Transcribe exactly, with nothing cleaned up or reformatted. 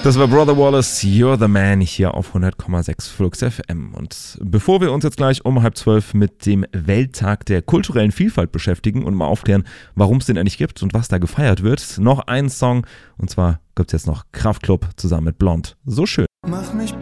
Das war Brother Wallace, You're the Man, hier auf hundert Komma sechs Flux F M. Und bevor wir uns jetzt gleich um halb zwölf mit dem Welttag der kulturellen Vielfalt beschäftigen und mal aufklären, warum es den eigentlich gibt und was da gefeiert wird, noch ein Song. Und zwar gibt es jetzt noch Kraftklub zusammen mit Blond. So schön. Mach mich